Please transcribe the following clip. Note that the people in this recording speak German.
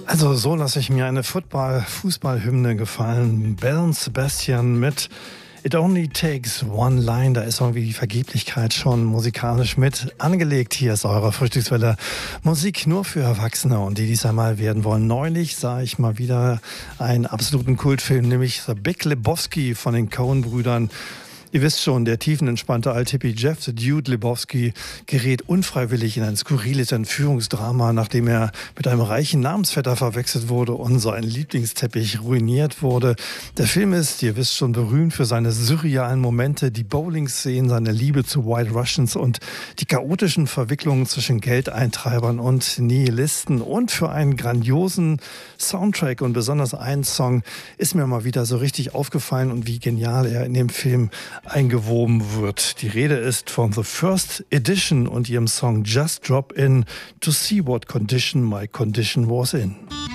Also so lasse ich mir eine Fußballhymne gefallen. Belle und Sebastian mit It Only Takes One Line. Da ist irgendwie die Vergeblichkeit schon musikalisch mit angelegt. Hier ist eure Frühstückswelle. Musik nur für Erwachsene und die dies einmal werden wollen. Neulich sah ich mal wieder einen absoluten Kultfilm, nämlich The Big Lebowski von den Coen-Brüdern. Ihr wisst schon, der tiefenentspannte Althippie Jeff the Dude Lebowski gerät unfreiwillig in ein skurriles Entführungsdrama, nachdem er mit einem reichen Namensvetter verwechselt wurde und sein Lieblingsteppich ruiniert wurde. Der Film ist, ihr wisst schon, berühmt für seine surrealen Momente, die Bowling-Szenen, seine Liebe zu White Russians und die chaotischen Verwicklungen zwischen Geldeintreibern und Nihilisten und für einen grandiosen Soundtrack. Und besonders ein Song ist mir mal wieder so richtig aufgefallen und wie genial er in dem Film eingewoben wird. Die Rede ist von The First Edition und ihrem Song Just Drop In to See what condition my condition was in.